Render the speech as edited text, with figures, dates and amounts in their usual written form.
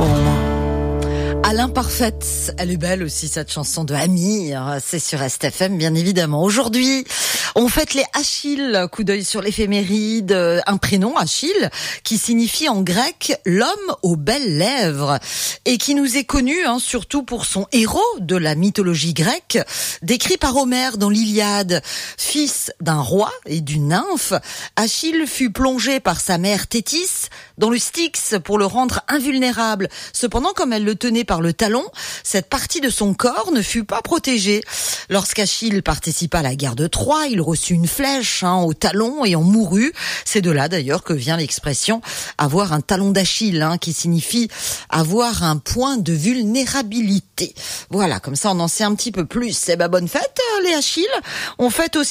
Alain Parfaite, elle est belle aussi cette chanson de Amir, c'est sur STFM bien évidemment. Aujourd'hui, on fête les Achilles, coup d'œil sur l'éphéméride, un prénom Achille qui signifie en grec l'homme aux belles lèvres et qui nous est connu surtout pour son héros de la mythologie grecque, décrit par Homère dans l'Iliade. Fils d'un roi et d'une nymphe, Achille fut plongé par sa mère Thétis dans le Styx pour le rendre invulnérable. Cependant, comme elle le tenait par le talon, cette partie de son corps ne fut pas protégée. Lorsqu'Achille participa à la guerre de Troie, il reçut une flèche au talon et en mourut. C'est de là d'ailleurs que vient l'expression avoir un talon d'Achille, qui signifie avoir un point de vulnérabilité. Voilà, comme ça on en sait un petit peu plus. Bonne fête les Achilles. On fête aussi